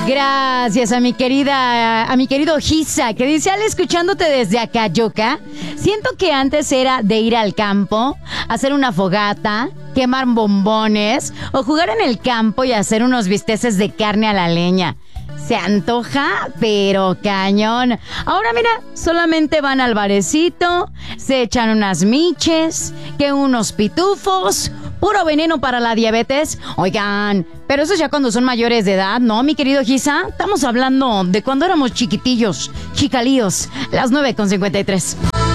Gracias a mi querido Gisa, que dice, al escuchándote desde Acayoca, siento que antes era de ir al campo, hacer una fogata, quemar bombones o jugar en el campo y hacer unos bisteces de carne a la leña. Se antoja, pero cañón. Ahora mira, solamente van al barecito, se echan unas miches, que unos pitufos, puro veneno para la diabetes. Oigan, pero eso ya cuando son mayores de edad, ¿no, mi querido Gisa? Estamos hablando de cuando éramos chiquitillos, chicalíos, las 9:53.